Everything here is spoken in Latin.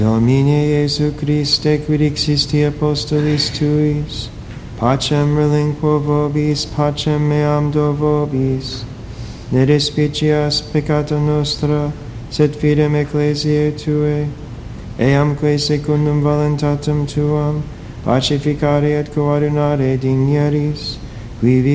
Domine Iesu Christe, quid existi apostolis tuis, pacem relinquo vobis, pacem meam do vobis. Ne despicias peccata nostra, sed fidem ecclesiae Tuae, eamque secundum voluntatem Tuam, pacificare et coordinare digniaris, qui